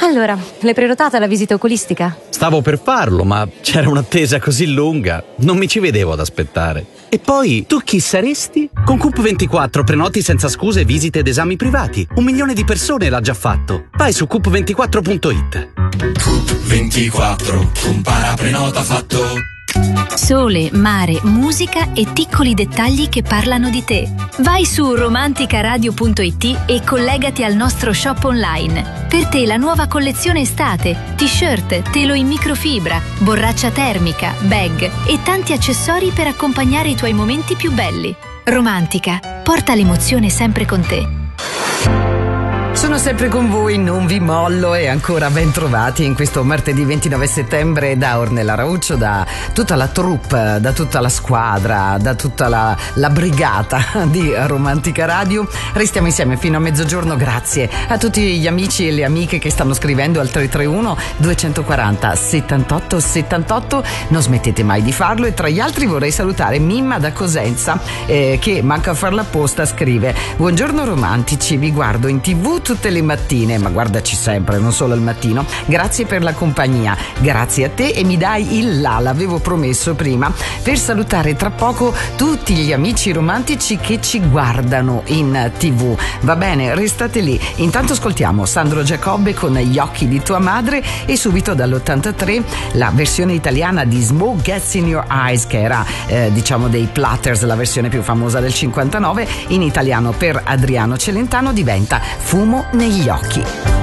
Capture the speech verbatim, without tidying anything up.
Allora, l'hai prenotata la visita oculistica? Stavo per farlo, ma c'era un'attesa così lunga, non mi ci vedevo ad aspettare. E poi, tu chi saresti? Con Coop ventiquattro prenoti senza scuse visite ed esami privati. Un milione di persone l'ha già fatto. Vai su coop ventiquattro punto it. Coop ventiquattro, compara, prenota, fatto. Sole, mare, musica e piccoli dettagli che parlano di te. Vai su romanticaradio punto it e collegati al nostro shop online. Per te la nuova collezione estate, t-shirt, telo in microfibra, borraccia termica, bag e tanti accessori per accompagnare i tuoi momenti più belli. Romantica, porta l'emozione sempre con te. Sono sempre con voi, non vi mollo e ancora ben trovati in questo martedì ventinove settembre da Ornella Rauccio, da tutta la troupe, da tutta la squadra, da tutta la, la brigata di Romantica Radio. Restiamo insieme fino a mezzogiorno, grazie a tutti gli amici e le amiche che stanno scrivendo al tre tre uno due quattro zero settantotto settantotto. Non smettete mai di farlo. E tra gli altri vorrei salutare Mimma da Cosenza eh, che manca a far la posta, scrive: buongiorno romantici, vi guardo in tv tutte le mattine, ma guardaci sempre, non solo al mattino. Grazie per la compagnia, grazie a te e mi dai il là, l'avevo promesso prima, per salutare tra poco tutti gli amici romantici che ci guardano in tv. Va bene, restate lì. Intanto ascoltiamo Sandro Giacobbe con Gli occhi di tua madre e subito dall'ottantatré la versione italiana di Smoke Gets in Your Eyes, che era eh, diciamo dei Platters, la versione più famosa del cinquantanove, in italiano per Adriano Celentano diventa Fumo negli occhi.